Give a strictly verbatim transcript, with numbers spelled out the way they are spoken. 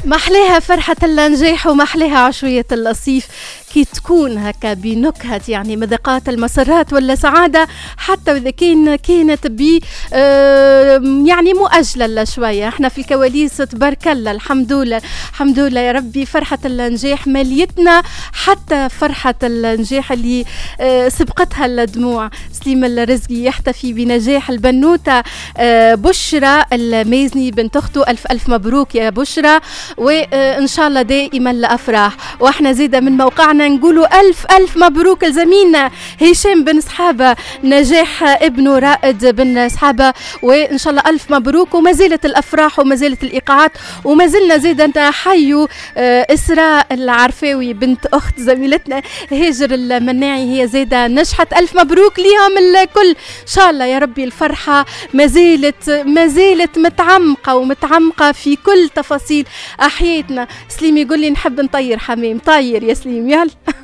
محليها فرحة النجاح ومحليها عشوية الصيف كي تكون هكا بنكهة يعني مذاقات المسرات ولا سعادة، حتى إذا كان كانت ب يعني مؤجلة شوية. احنا في الكواليس تبارك الله، الحمد لله الحمد لله يا ربي. فرحة النجاح مليتنا، حتى فرحة النجاح اللي سبقتها الدموع. سليم الرزقي يحتفي بنجاح البنوتة بشرى المازني بنت أخته. ألف ألف مبروك يا بشرى، وإن شاء الله دائما الأفراح. وإحنا زيدا من موقعنا نقولوا ألف ألف مبروك لزميلنا هشام بن صحابة نجاح ابنه رائد بن صحابة، وإن شاء الله ألف مبروك. وما زالت الأفراح وما زالت الإيقاعات، وما زلنا زيدا نحيوا إسراء العرفاوي بنت أخت زميلتنا هاجر المناعي، هي زيدا نجحت. ألف مبروك ليهم الكل إن شاء الله يا ربي. الفرحة ما زالت ما زالت متعمقة ومتعمقة في كل تفاصيل أحياتنا. سليم يقول لي نحب نطير حمام. طير يا سليم يلا.